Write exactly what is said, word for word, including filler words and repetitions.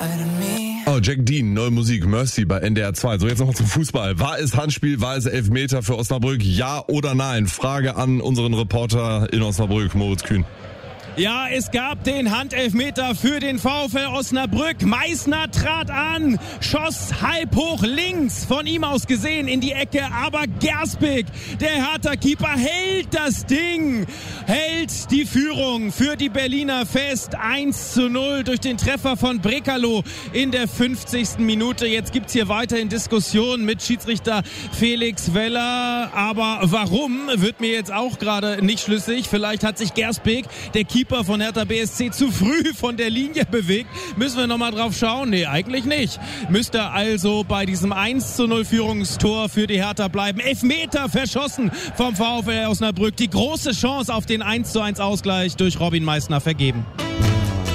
Oh, Jack Dean, neue Musik, Mercy bei N D R zwei. So, jetzt noch zum Fußball. War es Handspiel, war es Elfmeter für Osnabrück? Ja oder nein? Frage an unseren Reporter in Osnabrück, Moritz Kühn. Ja, es gab den Handelfmeter für den VfL Osnabrück. Meißner trat an, schoss halb hoch links, von ihm aus gesehen in die Ecke. Aber Gersbeck, der Hertha-Keeper, hält das Ding, hält die Führung für die Berliner fest. eins zu null durch den Treffer von Brekalo in der fünfzigsten Minute. Jetzt gibt's hier weiterhin Diskussionen mit Schiedsrichter Felix Weller. Aber warum, wird mir jetzt auch gerade nicht schlüssig. Vielleicht hat sich Gersbeck, der Keeper von Hertha B S C, zu früh von der Linie bewegt. Müssen wir nochmal drauf schauen? Nee, eigentlich nicht. Müsste also bei diesem eins zu null Führungstor für die Hertha bleiben. Elfmeter verschossen vom VfL Osnabrück. Die große Chance auf den eins zu eins Ausgleich durch Robin Meißner vergeben.